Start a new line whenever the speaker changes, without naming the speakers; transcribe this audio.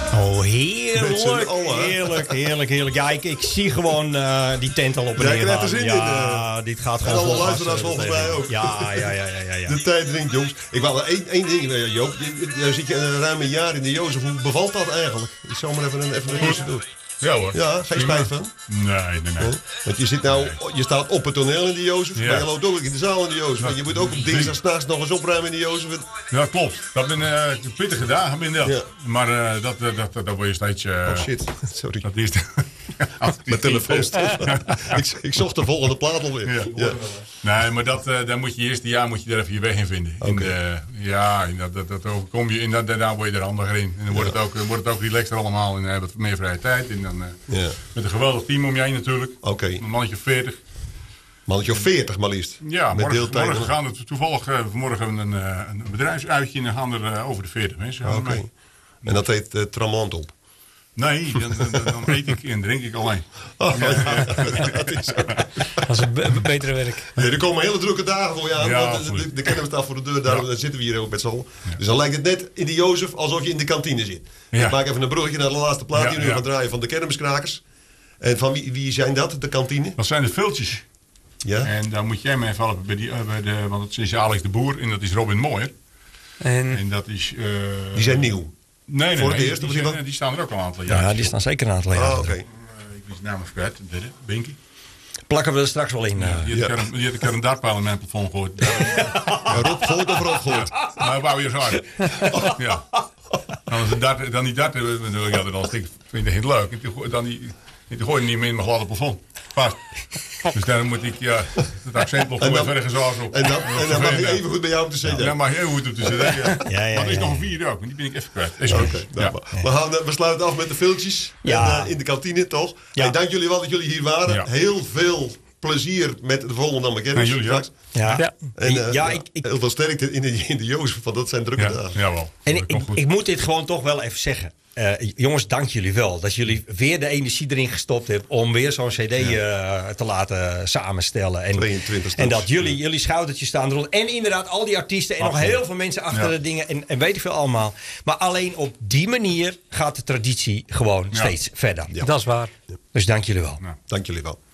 Oh, heerlijk. Ja, ik zie gewoon die tent al op en neer gaan. Ja, dit gaat gewoon vol.
En alle luisteraars volgens mij ook.
Ja.
De tijd dringt, jongens. Ik wil één ding, Joop. Je zit je ruim een jaar in de Jozef. Hoe bevalt dat eigenlijk? Ik zal maar even een eerste doen.
Ja hoor.
Ja, geen spijt van?
Nee.
Want je staat op het toneel in de Jozef, maar je loopt ook in de zaal in de Jozef. En je moet ook op dinsdagsnachts nog eens opruimen in de Jozef.
Ja, klopt. Dat zijn pittige dagen binnen dat. Ja. Maar dat word je steeds...
oh shit, sorry.
Dat is
mijn telefoon stond. Ik zocht de volgende plaat alweer. Ja.
Nee, maar dan moet je eerste jaar er even je weg in vinden. Okay. Dat overkom je. En daarna word je er handiger in. En dan wordt het ook relaxter allemaal. En dan heb je wat meer vrije tijd. En dan met een geweldig team om je heen natuurlijk.
Okay.
Een mannetje 40.
Mannetje 40 maar liefst.
Ja, morgen gaan er toevallig vanmorgen een bedrijfsuitje. En dan gaan er over de 40 mensen.
Okay. En dat heet Tramland op.
Nee, dan eet ik en drink ik alleen.
Dat is een betere werk.
Nee, er komen hele drukke dagen voor je aan. Ja, want de kennis staat voor de deur. Daarom zitten we hier ook met z'n allen. Ja. Dus dan lijkt het net in de Jozef alsof je in de kantine zit. Ja. Ik maak even een bruggetje naar de laatste plaat die we nu gaan draaien van de Kermiskrakers. En van wie zijn dat, de kantine?
Dat zijn de Viltjes. Ja. En daar moet jij mee even helpen. Want het is Alex de Boer en dat is Robin Mooijer. En dat is...
die zijn nieuw.
Nee, die staan er ook al een aantal jaar.
Ja, die staan zeker een aantal jaar.
Okay.
Ik ben zijn naam kwijt, de derde, Binky.
Plakken we er straks wel in.
Die had een keer een dartpaal in mijn plafond gegooid.
Rob gooit of Rob gooit?
Maar wou je zo hard. Ja. Dan die dart, dan vind ik het leuk. Die gooi je niet meer in mijn gladde plafond. Vast. Dus dan moet ik het accent nog even ergens op.
En dan mag je even goed bij jou op de CD.
Ja, dan mag je even goed op de CD. Ja. Maar er is nog een 4 ook, maar die ben ik even kwijt.
We sluiten af met de Viltjes in de kantine, toch? Ja. Hey, dank jullie wel dat jullie hier waren. Ja. Heel veel plezier met de volgende Amerikanen straks.
Ja.
En heel veel sterkte in de Jozef, want dat zijn drukke dagen.
Jawel.
En ik moet dit gewoon toch wel even zeggen. Jongens, dank jullie wel. Dat jullie weer de energie erin gestopt hebben om weer zo'n cd te laten samenstellen. En dat jullie schoudertjes staan eronder. En inderdaad al die artiesten en nog heel veel mensen achter de dingen. En weet ik veel allemaal. Maar alleen op die manier gaat de traditie gewoon steeds verder.
Ja.
Dat is waar. Dus dank jullie wel.
Dank jullie wel.